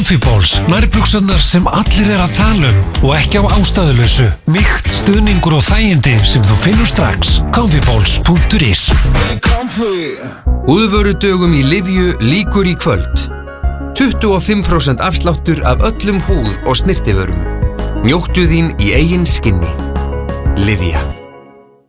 Comfy Balls, nærbuxurnar sem allir að tala og ekki á ástæðulausu. Mýkt, stuðningur og þægindi sem þú finnur strax. Comfyballs.is. Húðvörudögum í Livju lýkur í kvöld. 25% afsláttur af öllum húð- og snyrtivörum. Njóttu þín í eigin skinni. Livja.